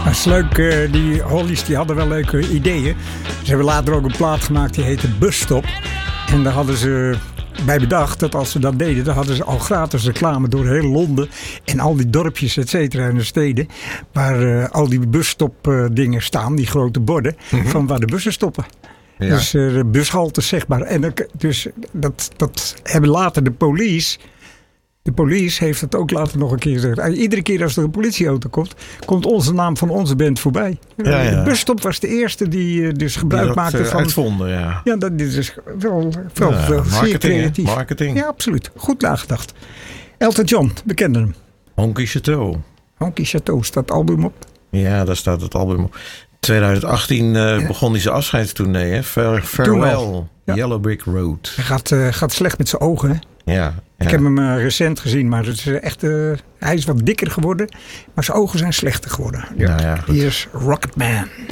Dat is leuk, die Hollies die hadden wel leuke ideeën. Ze hebben later ook een plaat gemaakt die heette Busstop. En daar hadden ze bij bedacht dat als ze dat deden, dan hadden ze al gratis reclame door heel Londen en al die dorpjes, et cetera, en de steden, waar al die busstop dingen staan, die grote borden, van waar de bussen stoppen. Ja. Dus de bushaltes, zeg maar. En dat hebben later de police. De police heeft het ook later nog een keer gezegd. Iedere keer als er een politieauto komt onze naam van onze band voorbij. Ja. De busstop was de eerste die dus gebruik maakte van... uitvonden, ja. Ja, dat is dus wel zeer creatief. Marketing. Ja, absoluut. Goed nagedacht. Elton John, we kennen hem. Honky Chateau. Honky Chateau, staat het album op? Ja, daar staat het album op. 2018 begon hij zijn afscheidstournee, hè? Farewell, Yellow Brick Road. Hij gaat slecht met zijn ogen, hè? Ja. Ik heb hem recent gezien, maar het is echt, hij is wat dikker geworden. Maar zijn ogen zijn slechter geworden. Ja, Hier is Rocketman.